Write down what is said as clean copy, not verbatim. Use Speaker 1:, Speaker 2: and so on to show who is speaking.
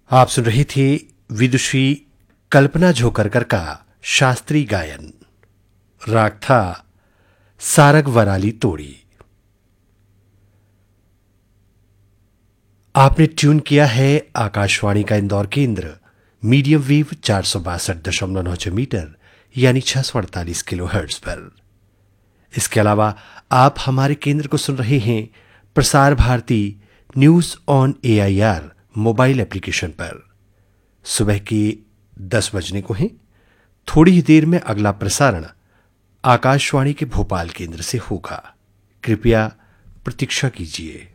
Speaker 1: आप सुन रही थी विदुषी कल्पना झोकरकर का शास्त्रीय गायन। राग था सारग वराली तोड़ी। आपने ट्यून किया है आकाशवाणी का इंदौर केंद्र मीडियम वेव 462.9 मीटर यानी 648 किलो हर्ट्ज पर। इसके अलावा आप हमारे केंद्र को सुन रहे हैं Prasar Bharati news on AIR mobile application पर। सुबह के 10 बजने को हैं। थोड़ी ही देर में अगला प्रसारण आकाशवाणी के भोपाल केंद्र से होगा। कृपया प्रतीक्षा कीजिए।